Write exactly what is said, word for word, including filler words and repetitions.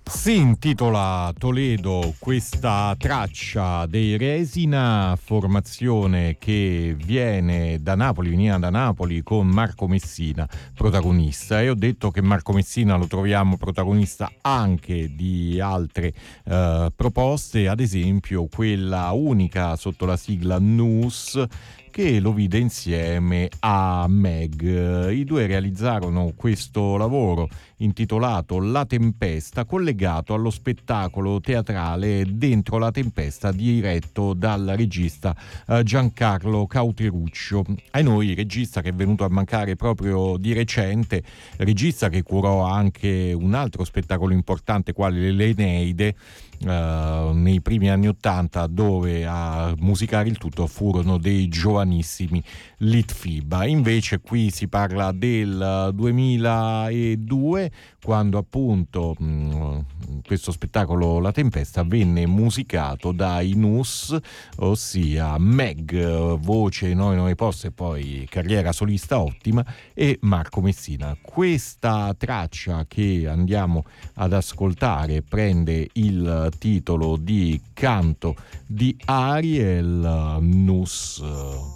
Si intitola Toledo questa traccia dei Resina, formazione che viene da Napoli, veniva da Napoli con Marco Messina protagonista, e ho detto che Marco Messina lo troviamo protagonista anche di altre eh, proposte, ad esempio quella unica sotto la sigla N U S che lo vide insieme a Meg. I due realizzarono questo lavoro intitolato La Tempesta, collegato allo spettacolo teatrale Dentro la Tempesta, diretto dal regista eh, Giancarlo Cauteruccio. A noi, regista che è venuto a mancare proprio di recente, regista che curò anche un altro spettacolo importante quale l'Eneide, Uh, nei primi anni Ottanta, dove a musicare il tutto furono dei giovanissimi Litfiba. Invece qui si parla del duemiladue, quando appunto mh, questo spettacolo La Tempesta venne musicato dai N U S, ossia Meg, voce Noi Noi Poste e poi carriera solista ottima, e Marco Messina. Questa traccia che andiamo ad ascoltare prende il titolo di Canto di Ariel, N U S.